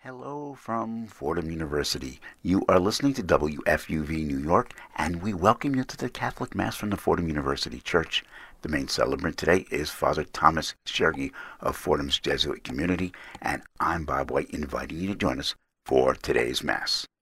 Hello from Fordham University. You are listening to WFUV New York, and we welcome you to the Catholic Mass from the Fordham University Church. The main celebrant today is Father Thomas Shergi of Fordham's Jesuit community, and I'm Bob White, inviting you to join us for today's Mass.